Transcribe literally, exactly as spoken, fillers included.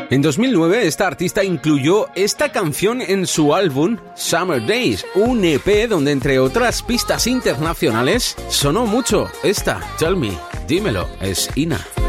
En dos mil nueve, esta artista incluyó esta canción en su álbum Summer Days, un E P donde, entre otras pistas internacionales, sonó mucho esta, Tell Me, dímelo, es Ina.